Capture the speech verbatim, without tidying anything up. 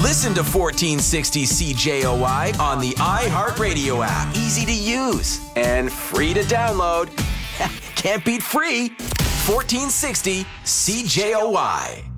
Listen to fourteen sixty C J O Y on the iHeartRadio app. Easy to use and free to download. Can't beat free. fourteen sixty C J O Y.